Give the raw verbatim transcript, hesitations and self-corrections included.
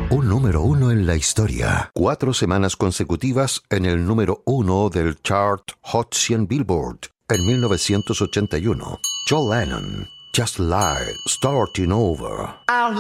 Un número uno en la historia. Cuatro semanas consecutivas en el número uno del chart Hot cien Billboard. En mil novecientos ochenta y uno, John Lennon, Just Like Starting Over.